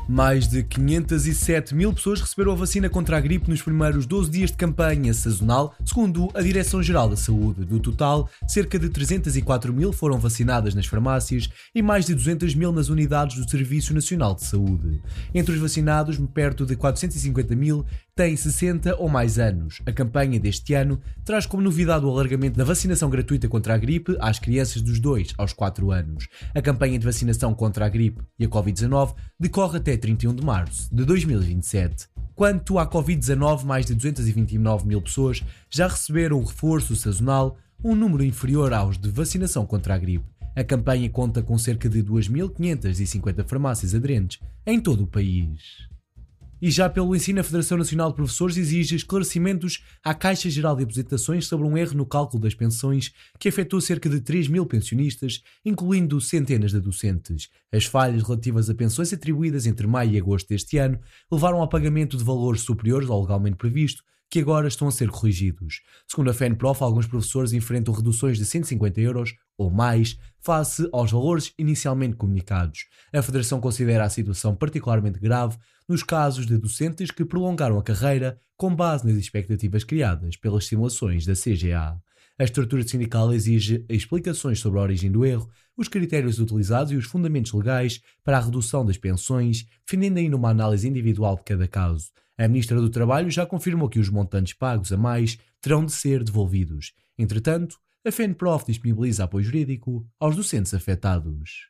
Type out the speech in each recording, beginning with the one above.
Mais de 507 mil pessoas receberam a vacina contra a gripe nos primeiros 12 dias de campanha sazonal, segundo a Direção-Geral da Saúde. Do total, cerca de 304 mil foram vacinadas nas farmácias e mais de 200 mil nas unidades do Serviço Nacional de Saúde. Entre os vacinados, perto de 450 mil têm 60 ou mais anos. A campanha deste ano traz como novidade o alargamento da vacinação gratuita contra a gripe às crianças dos 2 aos 4 anos. A campanha de vacinação contra a gripe e a Covid-19 decorre até 31 de março de 2027. Quanto à Covid-19, mais de 229 mil pessoas já receberam o reforço sazonal, um número inferior aos de vacinação contra a gripe. A campanha conta com cerca de 2.550 farmácias aderentes em todo o país. E já pelo ensino, a Federação Nacional de Professores exige esclarecimentos à Caixa Geral de Aposentações sobre um erro no cálculo das pensões que afetou cerca de 3 mil pensionistas, incluindo centenas de docentes. As falhas relativas a pensões atribuídas entre maio e agosto deste ano levaram ao pagamento de valores superiores ao legalmente previsto, que agora estão a ser corrigidos. Segundo a FENPROF, alguns professores enfrentam reduções de 150 euros ou mais face aos valores inicialmente comunicados. A Federação considera a situação particularmente grave nos casos de docentes que prolongaram a carreira com base nas expectativas criadas pelas simulações da CGA. A estrutura sindical exige explicações sobre a origem do erro, os critérios utilizados e os fundamentos legais para a redução das pensões, defendendo ainda uma análise individual de cada caso. A Ministra do Trabalho já confirmou que os montantes pagos a mais terão de ser devolvidos. Entretanto, a FENPROF disponibiliza apoio jurídico aos docentes afetados.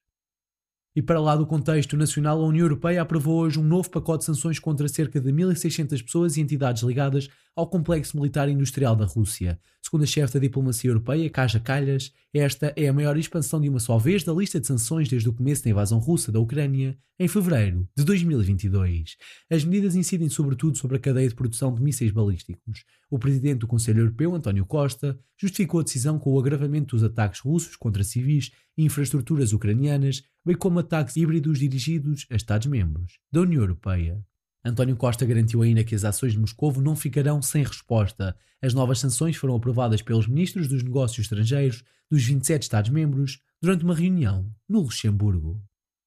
E para lá do contexto nacional, a União Europeia aprovou hoje um novo pacote de sanções contra cerca de 1.600 pessoas e entidades ligadas ao complexo militar e industrial da Rússia. Segundo a chefe da diplomacia europeia, Kaja Kallas, esta é a maior expansão de uma só vez da lista de sanções desde o começo da invasão russa da Ucrânia, em fevereiro de 2022. As medidas incidem sobretudo sobre a cadeia de produção de mísseis balísticos. O presidente do Conselho Europeu, António Costa, justificou a decisão com o agravamento dos ataques russos contra civis e infraestruturas ucranianas, bem como ataques híbridos dirigidos a Estados-membros da União Europeia. António Costa garantiu ainda que as ações de Moscovo não ficarão sem resposta. As novas sanções foram aprovadas pelos ministros dos negócios estrangeiros dos 27 Estados-membros durante uma reunião no Luxemburgo.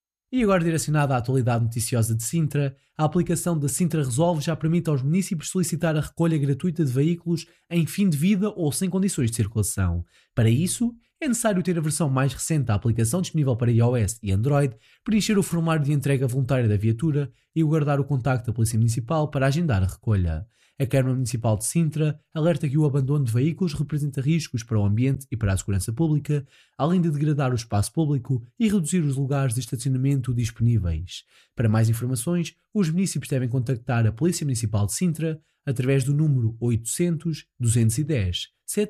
E agora, direcionada à atualidade noticiosa de Sintra, a aplicação da Sintra Resolve já permite aos munícipes solicitar a recolha gratuita de veículos em fim de vida ou sem condições de circulação. Para isso, é necessário ter a versão mais recente da aplicação disponível para iOS e Android, preencher o formulário de entrega voluntária da viatura e guardar o contacto da Polícia Municipal para agendar a recolha. A Câmara Municipal de Sintra alerta que o abandono de veículos representa riscos para o ambiente e para a segurança pública, além de degradar o espaço público e reduzir os lugares de estacionamento disponíveis. Para mais informações, os munícipes devem contactar a Polícia Municipal de Sintra através do número 800 210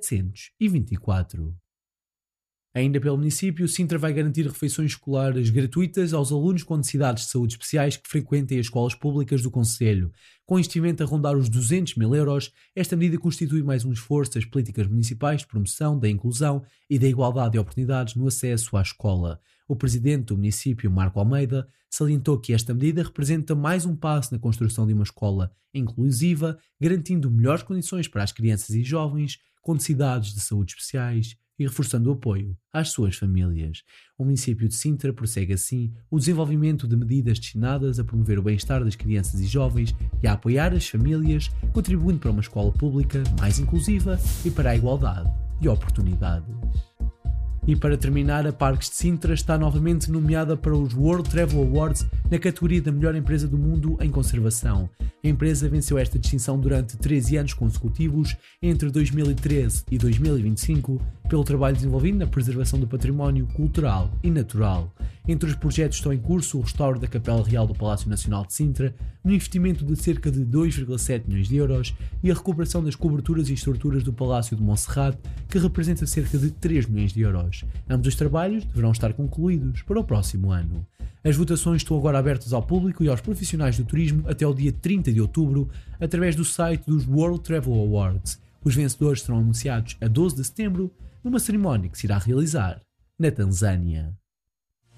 724. Ainda pelo município, Sintra vai garantir refeições escolares gratuitas aos alunos com necessidades de saúde especiais que frequentem as escolas públicas do concelho. Com investimento a rondar os 200 mil euros, esta medida constitui mais um esforço das políticas municipais de promoção da inclusão e da igualdade de oportunidades no acesso à escola. O presidente do município, Marco Almeida, salientou que esta medida representa mais um passo na construção de uma escola inclusiva, garantindo melhores condições para as crianças e jovens com necessidades de saúde especiais e reforçando o apoio às suas famílias. O município de Sintra prossegue assim o desenvolvimento de medidas destinadas a promover o bem-estar das crianças e jovens e a apoiar as famílias, contribuindo para uma escola pública mais inclusiva e para a igualdade de oportunidades. E para terminar, a Parques de Sintra está novamente nomeada para os World Travel Awards na categoria da melhor empresa do mundo em conservação. A empresa venceu esta distinção durante 13 anos consecutivos, entre 2013 e 2025, pelo trabalho desenvolvido na preservação do património cultural e natural. Entre os projetos estão em curso o restauro da Capela Real do Palácio Nacional de Sintra, no investimento de cerca de 2,7 milhões de euros, e a recuperação das coberturas e estruturas do Palácio de Monserrate, que representa cerca de 3 milhões de euros. Ambos os trabalhos deverão estar concluídos para o próximo ano. As votações estão agora abertas ao público e aos profissionais do turismo até o dia 30 de outubro, através do site dos World Travel Awards. Os vencedores serão anunciados a 12 de setembro, numa cerimónia que se irá realizar na Tanzânia.